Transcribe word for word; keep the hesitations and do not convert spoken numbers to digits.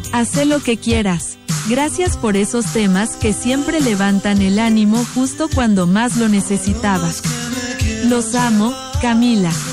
Haz lo que quieras. Gracias por esos temas que siempre levantan el ánimo justo cuando más lo necesitaba. Los amo, Camila.